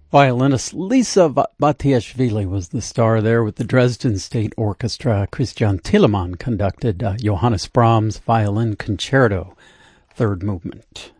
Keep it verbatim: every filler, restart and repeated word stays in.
Violinist Lisa Batiashvili was the star there with the Dresden State Orchestra. Christian Telemann conducted uh, Johannes Brahms' Violin Concerto, third movement.